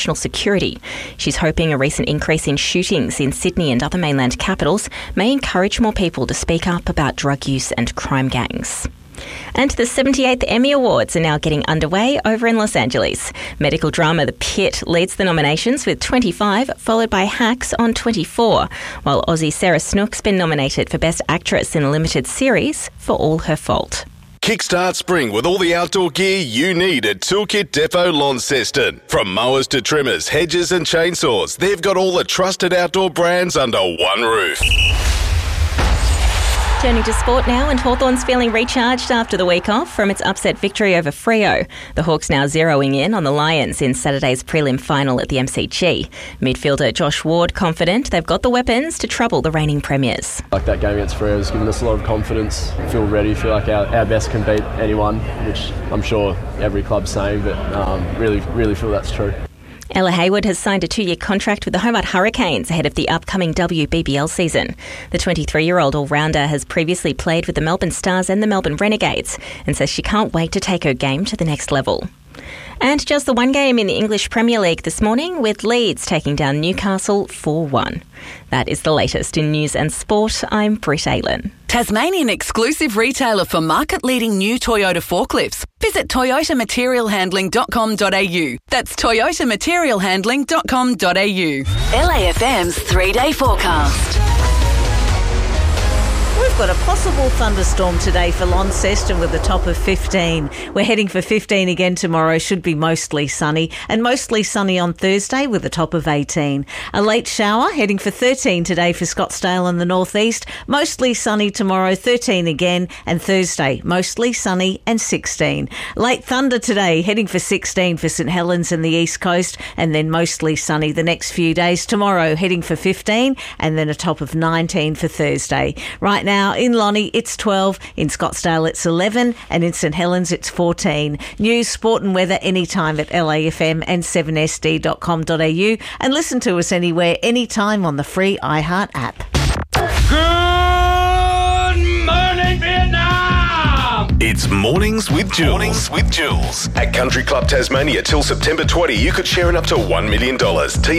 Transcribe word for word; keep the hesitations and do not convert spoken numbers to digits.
security. She's hoping a recent increase in shootings in Sydney and other mainland capitals may encourage more people to speak up about drug use and crime gangs. And the seventy-eighth Emmy Awards are now getting underway over in Los Angeles. Medical drama The Pit leads the nominations with twenty-five, followed by Hacks on twenty-four, while Aussie Sarah Snook's been nominated for Best Actress in a Limited Series for All Her Fault. Kickstart spring with all the outdoor gear you need at Toolkit Depot Launceston. From mowers to trimmers, hedges and chainsaws, they've got all the trusted outdoor brands under one roof. Turning to sport now, and Hawthorn's feeling recharged after the week off from its upset victory over Freo. The Hawks now zeroing in on the Lions in Saturday's prelim final at the M C G. Midfielder Josh Ward confident they've got the weapons to trouble the reigning premiers. Like that game against Freo has given us a lot of confidence. Feel ready, feel like our, our best can beat anyone, which I'm sure every club's saying, but um, really, really feel that's true. Ella Hayward has signed a two-year contract with the Hobart Hurricanes ahead of the upcoming W B B L season. The twenty-three-year-old all-rounder has previously played with the Melbourne Stars and the Melbourne Renegades and says she can't wait to take her game to the next level. And just the one game in the English Premier League this morning, with Leeds taking down Newcastle four one. That is the latest in news and sport. I'm Britt Aylen. Tasmanian exclusive retailer for market-leading new Toyota forklifts. Visit toyota material handling dot com dot a u. That's toyota material handling dot com dot a u. L A F M's three-day forecast. We've got a possible thunderstorm today for Launceston with a top of fifteen. We're heading for fifteen again tomorrow. Should be mostly sunny, and mostly sunny on Thursday with a top of eighteen. A late shower heading for thirteen today for Scottsdale and the northeast. Mostly sunny tomorrow, thirteen again, and Thursday mostly sunny and sixteen. Late thunder today heading for sixteen for St Helens and the east coast, and then mostly sunny the next few days. Tomorrow heading for fifteen, and then a top of nineteen for Thursday. Right now Now, in Lonnie, it's twelve, in Scottsdale it's eleven, and in St Helens it's fourteen. News, sport and weather anytime at L A F M and seven S D dot com dot a u, and listen to us anywhere, anytime on the free iHeart app. Good morning, Vietnam! It's Mornings with Jules. Mornings with Jules. At Country Club Tasmania till September twentieth, you could share in up to one million dollars. T